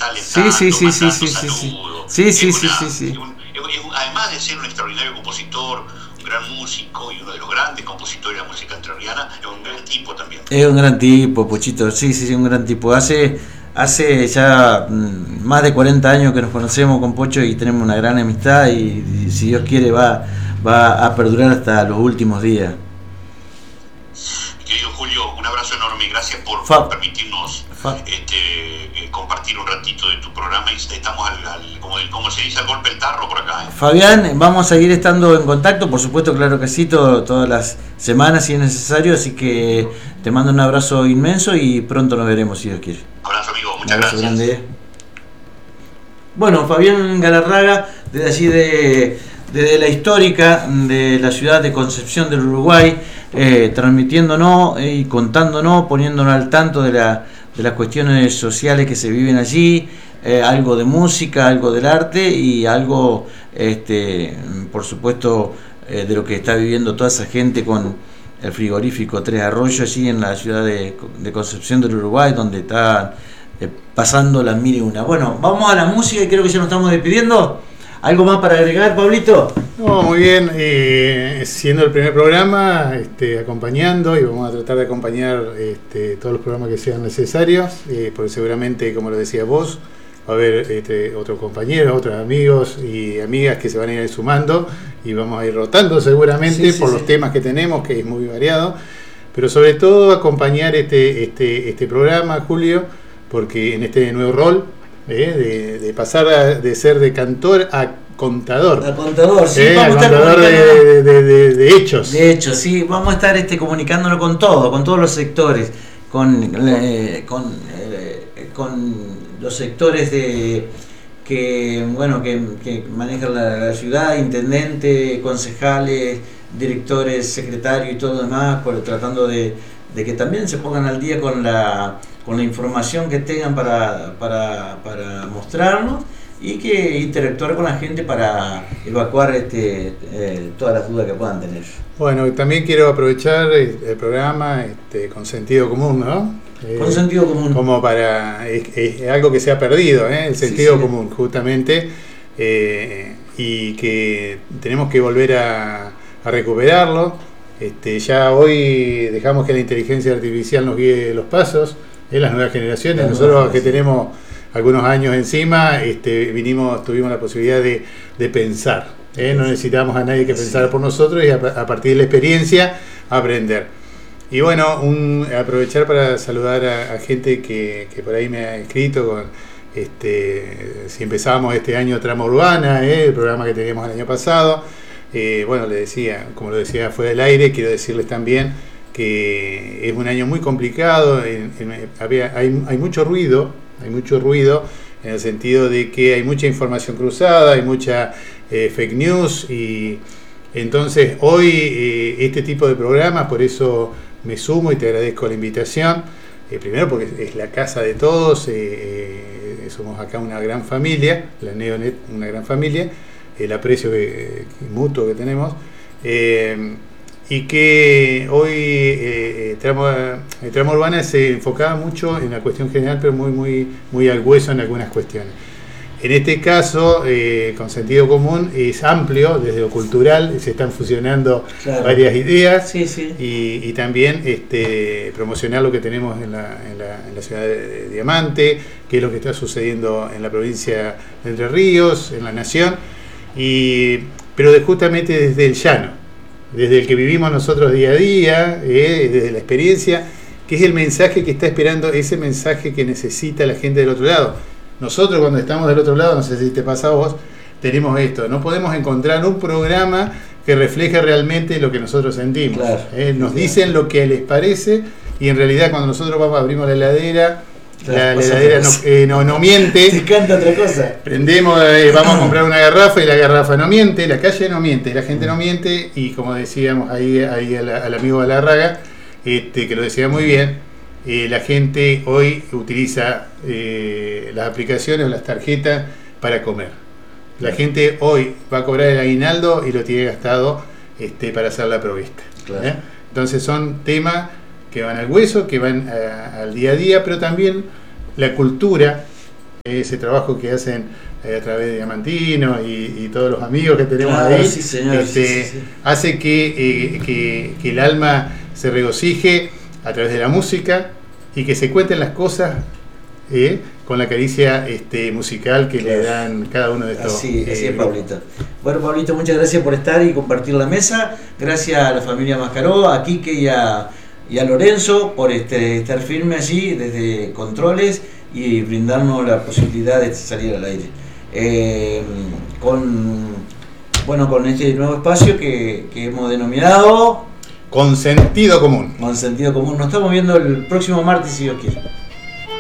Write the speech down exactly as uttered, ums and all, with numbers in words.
está alentando, sí, sí, sí, mandando sí, sí, saludos. sí, sí, Es sí, una- sí, sí. es un- es un- además de ser un extraordinario compositor, un gran músico y uno de los grandes compositores de la música entrerriana, es un gran tipo también. Es un gran tipo, Pochito, sí, sí, sí, un gran tipo. Hace, hace ya mm, más de cuarenta años que nos conocemos con Pocho y tenemos una gran amistad y, y si Dios quiere va, va a perdurar hasta los últimos días. Mi querido Julio, un abrazo enorme y gracias por, Fa- por permitirnos Fa- este, eh, compartir un ratito de tu programa y estamos al, al como, como se dice, al golpe del tarro por acá. ¿eh? Fabián, vamos a seguir estando en contacto, por supuesto, claro que sí, todo- todas las semanas si es necesario, así que te mando un abrazo inmenso y pronto nos veremos si Dios quiere. Abrazo amigo, Un muchas abrazo gracias. grande. Bueno, Fabián Galarraga, desde allí de, desde la histórica de la ciudad de Concepción del Uruguay, eh, transmitiéndonos y contándonos, poniéndonos al tanto de, la, de las cuestiones sociales que se viven allí, eh, algo de música, algo del arte y algo, este, por supuesto, eh, de lo que está viviendo toda esa gente con el frigorífico Tres Arroyos allí en la ciudad de, de Concepción del Uruguay, donde está eh, pasando las mil y una. Bueno, vamos a la música y creo que ya nos estamos despidiendo. ¿Algo más para agregar, Pablito? No, muy bien, eh, siendo el primer programa, este, acompañando y vamos a tratar de acompañar este, todos los programas que sean necesarios, eh, porque seguramente, como lo decías vos, va a haber este, otros compañeros, otros amigos y amigas que se van a ir sumando y vamos a ir rotando seguramente Sí, sí, por sí. los temas que tenemos, que es muy variado, pero sobre todo acompañar este, este, este programa, Julio, porque en este nuevo rol, eh, de, de pasar a, de ser de cantor a contador, Al contador, sí, eh, vamos a a estar contador comunicándonos. de, de, de, de hechos. De hecho, sí, vamos a estar este, comunicándonos con todo, con todos los sectores, con, eh, con, eh, con los sectores de que bueno que, que manejan la, la ciudad, intendente, concejales, directores, secretarios y todo lo demás, por, tratando de, de que también se pongan al día con la con la información que tengan para, para, para mostrarnos y que interactuar con la gente para evacuar este, eh, todas las dudas que puedan tener. Bueno, también quiero aprovechar el, el programa este, con sentido común, ¿no? Eh, Con sentido común. Como para... Es, es algo que se ha perdido, ¿eh? El sentido Sí, sí. común, justamente, eh, y que tenemos que volver a, a recuperarlo. Este, ya hoy dejamos que la inteligencia artificial nos guíe los pasos, ¿eh? Las nuevas generaciones. Las Nosotros nuevas, que sí. tenemos algunos años encima, este, vinimos, tuvimos la posibilidad de, de pensar, ¿eh? No necesitamos a nadie que pensara por nosotros y a, a partir de la experiencia aprender. Y bueno, un, aprovechar para saludar a, a gente que, que por ahí me ha escrito con este, si empezábamos este año Trama Urbana, ¿eh? El programa que teníamos el año pasado. Eh, bueno, le decía, como lo decía fuera del aire, quiero decirles también que es un año muy complicado, en, en, había, hay, hay mucho ruido, hay mucho ruido en el sentido de que hay mucha información cruzada, hay mucha eh, fake news y entonces hoy eh, este tipo de programas, por eso me sumo y te agradezco la invitación, eh, primero porque es la casa de todos, eh, eh, somos acá una gran familia, la Neonet una gran familia, el aprecio que, que mutuo que tenemos, eh, y que hoy eh, trama, Trama Urbana se enfocaba mucho en la cuestión general, pero muy, muy, muy al hueso en algunas cuestiones. En este caso, eh, con sentido común, es amplio, desde lo cultural, se están fusionando Claro. varias ideas, Sí, sí. y, y también este, promocionar lo que tenemos en la, en la, en la ciudad de, de Diamante, qué es lo que está sucediendo en la provincia de Entre Ríos, en la nación, y, pero de, justamente desde el llano, desde el que vivimos nosotros día a día, eh, desde la experiencia, que es el mensaje que está esperando, ese mensaje que necesita la gente del otro lado. Nosotros cuando estamos del otro lado, no sé si te pasa a vos, tenemos esto, no podemos encontrar un programa que refleje realmente lo que nosotros sentimos. Claro. Eh, nos Claro. dicen lo que les parece y en realidad cuando nosotros vamos, abrimos la heladera, Claro, la, la pasa heladera otra no, cosa. eh, no, no Te miente. canta otra cosa. Prendemos, eh, vamos a comprar una garrafa y la garrafa no miente, la calle no miente, la gente no miente y como decíamos ahí, ahí al, al amigo Galarraga, este, que lo decía muy bien, eh, la gente hoy utiliza eh, las aplicaciones o las tarjetas para comer. La Claro. gente hoy va a cobrar el aguinaldo y lo tiene gastado este, para hacer la provista. Claro. ¿eh? Entonces son temas que van al hueso, que van a, al día a día, pero también la cultura, ese trabajo que hacen eh, a través de Diamantino y, y todos los amigos que tenemos Claro, ahí, sí, señor, este, sí, sí, sí. hace que, eh, que, que el alma se regocije a través de la música y que se cuenten las cosas eh, con la caricia este, musical que Claro. le dan cada uno de estos. Así, así eh, es, Pablito. Bueno, Pablito, muchas gracias por estar y compartir la mesa. Gracias a la familia Mascaró, a Quique y a, y a Lorenzo por este, estar firme allí desde controles y brindarnos la posibilidad de salir al aire. Eh, con, bueno, con este nuevo espacio que, que hemos denominado Con sentido común. Con Sentido Común. Nos estamos viendo el próximo martes, si Dios quiere.